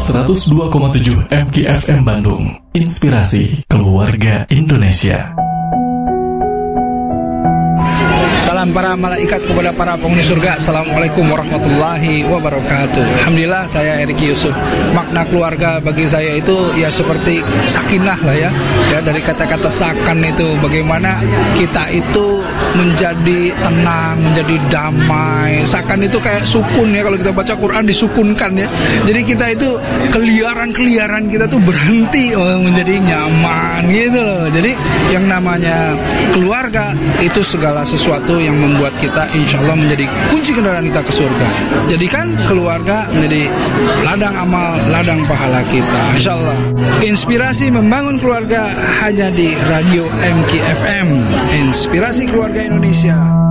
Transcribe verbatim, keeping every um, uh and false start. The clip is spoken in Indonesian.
seratus dua koma tujuh M K F M Bandung. Inspirasi keluarga Indonesia. Salam para malaikat kepada para penghuni surga. Assalamualaikum warahmatullahi wabarakatuh. Alhamdulillah, saya Erik Yusuf. Makna keluarga bagi saya itu ya seperti sakinah lah ya. Ya, dari kata-kata sakan itu, bagaimana kita itu menjadi tenang, menjadi damai. Sakan itu kayak sukun ya, kalau kita baca Quran disukunkan ya. Jadi kita itu keliaran-keliaran kita tuh berhenti, oh, menjadi nyaman gitu loh. Jadi yang namanya keluarga itu segala sesuatu yang membuat kita insya Allah menjadi kunci kendaraan kita ke surga. Jadikan keluarga menjadi ladang amal, ladang pahala kita, insya Allah. Inspirasi membangun keluarga hanya di Radio M K F M, Inspirasi Keluarga Indonesia.